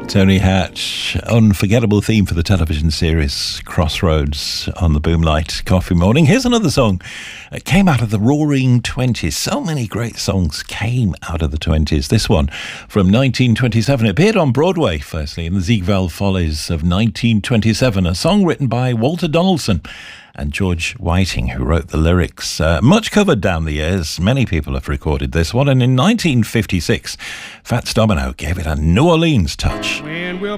Tony Hatch, unforgettable theme for the television series Crossroads on the Boomlight Coffee Morning. Here's another song. It came out of the Roaring Twenties. So many great songs came out of the 20s. This one from 1927. It appeared on Broadway, firstly, in the Ziegfeld Follies of 1927. A song written by Walter Donaldson and George Whiting, who wrote the lyrics. Much covered down the years. Many people have recorded this one. And in 1956, Fats Domino gave it a New Orleans touch. When will